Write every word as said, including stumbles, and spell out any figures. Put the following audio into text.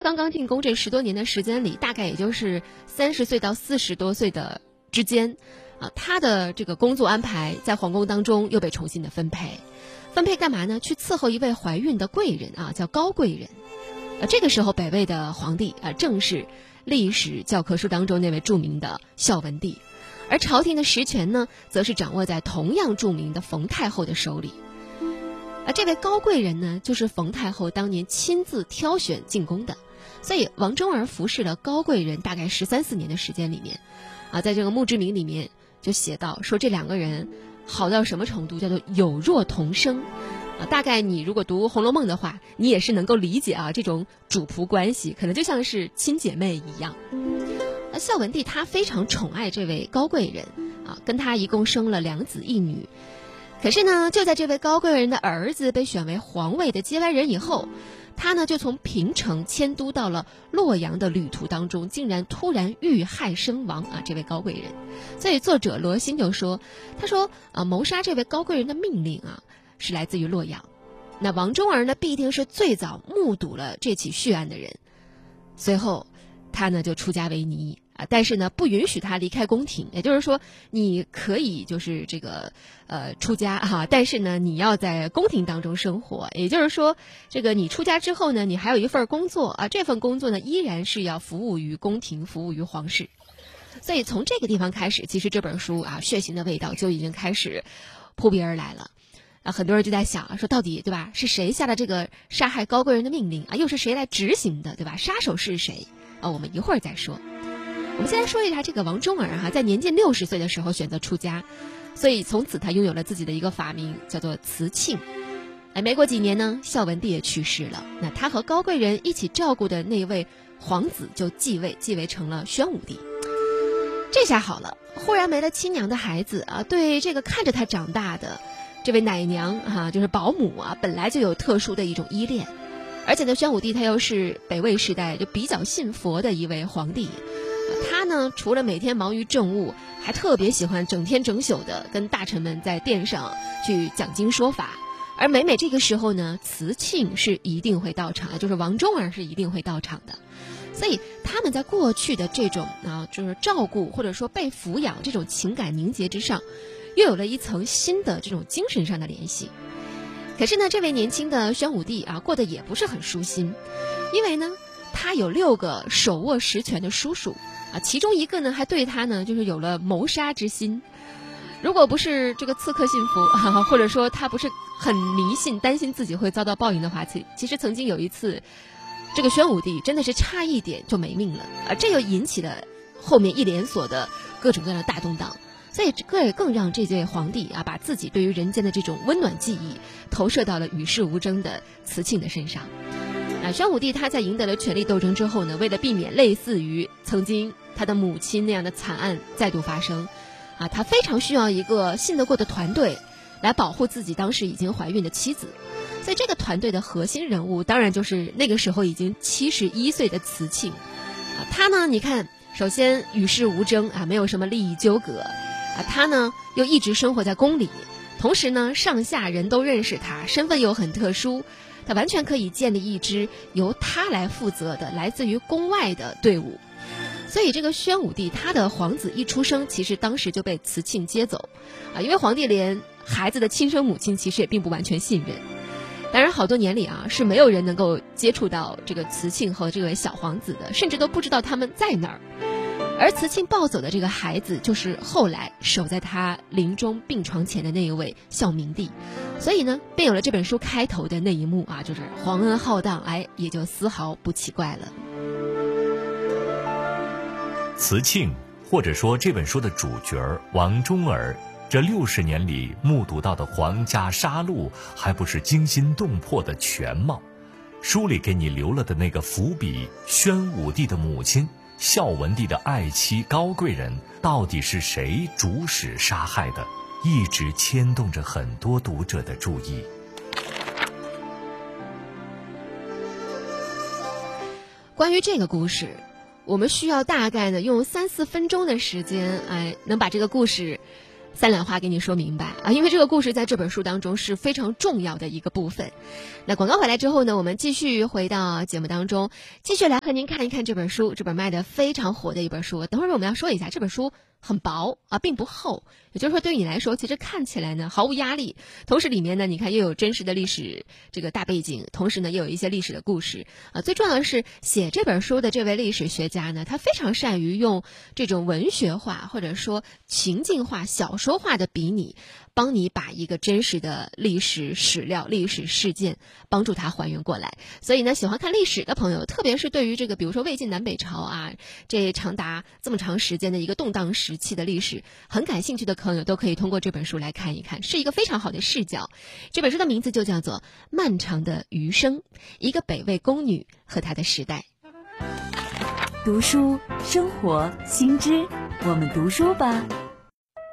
刚刚进宫这十多年的时间里，大概也就是三十岁到四十多岁的之间，啊，他的这个工作安排在皇宫当中又被重新的分配，分配干嘛呢？去伺候一位怀孕的贵人啊，叫高贵人。啊，这个时候北魏的皇帝啊，正是历史教科书当中那位著名的孝文帝，而朝廷的实权呢，则是掌握在同样著名的冯太后的手里。啊，这位高贵人呢，就是冯太后当年亲自挑选进宫的，所以王忠儿服侍了高贵人大概十三四年的时间里面，啊，在这个墓志铭里面就写到说这两个人好到什么程度，叫做有若同生。啊，大概你如果读《红楼梦》的话，你也是能够理解啊，这种主仆关系可能就像是亲姐妹一样。那孝文帝他非常宠爱这位高贵人啊，跟他一共生了两子一女。可是呢，就在这位高贵人的儿子被选为皇位的接班人以后，他呢就从平城迁都到了洛阳的旅途当中，竟然突然遇害身亡啊！这位高贵人，所以作者罗欣就说，他说啊，谋杀这位高贵人的命令啊，是来自于洛阳。那王忠儿呢，必定是最早目睹了这起血案的人。随后，他呢就出家为尼啊，但是呢不允许他离开宫廷，也就是说，你可以就是这个呃出家哈、啊，但是呢你要在宫廷当中生活。也就是说，这个你出家之后呢，你还有一份工作啊，这份工作呢依然是要服务于宫廷，服务于皇室。所以从这个地方开始，其实这本书啊，血腥的味道就已经开始扑鼻而来了。啊，很多人就在想啊，说到底对吧？是谁下了这个杀害高贵人的命令啊？又是谁来执行的，对吧？杀手是谁啊？我们一会儿再说。我们先来说一下这个王忠儿哈、啊，在年近六十岁的时候选择出家，所以从此他拥有了自己的一个法名，叫做慈庆。哎，没过几年呢，孝文帝也去世了。那他和高贵人一起照顾的那位皇子就继位，继位成了宣武帝。这下好了，忽然没了亲娘的孩子啊，对这个看着他长大的这位奶娘啊，就是保姆啊，本来就有特殊的一种依恋，而且呢，宣武帝他又是北魏时代就比较信佛的一位皇帝，他呢除了每天忙于政务，还特别喜欢整天整宿的跟大臣们在殿上去讲经说法，而每每这个时候呢，慈庆是一定会到场，就是王忠儿是一定会到场的。所以他们在过去的这种啊，就是照顾或者说被抚养这种情感凝结之上，又有了一层新的这种精神上的联系。可是呢，这位年轻的宣武帝啊，过得也不是很舒心，因为呢，他有六个手握实权的叔叔啊，其中一个呢，还对他呢，就是有了谋杀之心。如果不是这个刺客信服啊，或者说他不是很迷信，担心自己会遭到报应的话，其其实曾经有一次，这个宣武帝真的是差一点就没命了啊！这又引起了后面一连锁的各种各样的大动荡。所以这也更让这位皇帝啊，把自己对于人间的这种温暖记忆投射到了与世无争的慈庆的身上。啊，宣武帝他在赢得了权力斗争之后呢，为了避免类似于曾经他的母亲那样的惨案再度发生，啊，他非常需要一个信得过的团队来保护自己当时已经怀孕的妻子。所以这个团队的核心人物当然就是那个时候已经七十一岁的慈庆。啊，他呢，你看，首先与世无争啊，没有什么利益纠葛。啊，他呢又一直生活在宫里，同时呢上下人都认识他，身份又很特殊，他完全可以建立一支由他来负责的来自于宫外的队伍。所以这个宣武帝他的皇子一出生，其实当时就被慈庆接走啊，因为皇帝连孩子的亲生母亲其实也并不完全信任。当然好多年里啊，是没有人能够接触到这个慈庆和这位小皇子的，甚至都不知道他们在哪儿。而慈庆抱走的这个孩子，就是后来守在他临终病床前的那一位孝明帝，所以呢，便有了这本书开头的那一幕啊，就是皇恩浩荡，哎，也就丝毫不奇怪了。 慈庆，或者说这本书的主角王忠儿，这六十年里目睹到的皇家杀戮，还不是惊心动魄的全貌。书里给你留了的那个伏笔，宣武帝的母亲孝文帝的爱妻高贵人到底是谁主使杀害的，一直牵动着很多读者的注意。 关于这个故事，我们需要大概呢用三四分钟的时间，哎，能把这个故事三两话给你说明白啊，因为这个故事在这本书当中是非常重要的一个部分。那广告回来之后呢，我们继续回到节目当中，继续来和您看一看这本书，这本卖的非常火的一本书。等会儿我们要说一下，这本书很薄啊，并不厚，也就是说对于你来说，其实看起来呢毫无压力。同时里面呢，你看又有真实的历史这个大背景，同时呢又有一些历史的故事啊。最重要的是，写这本书的这位历史学家呢，他非常善于用这种文学化或者说情境化、小说化的比拟，帮你把一个真实的历史史料、历史事件帮助它还原过来。所以呢，喜欢看历史的朋友，特别是对于这个比如说魏晋南北朝啊，这长达这么长时间的一个动荡时期的历史很感兴趣的朋友，都可以通过这本书来看一看，是一个非常好的视角。这本书的名字就叫做《漫长的余生》，一个北魏宫女和她的时代。 读书生活新知，我们读书吧。